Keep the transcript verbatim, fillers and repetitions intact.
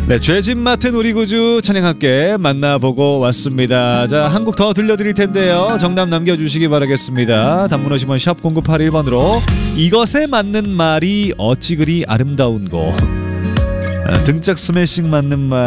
네, 죄짓 맡은 우리 구주 찬양함께 만나보고 왔습니다. 자, 한 곡 더 들려드릴 텐데요. 정답 남겨주시기 바라겠습니다. 단문 오십 원 샵 공구팔일 번으로 이것에 맞는 말이 어찌 그리 아름다운고. 등짝 스매싱 맞는 말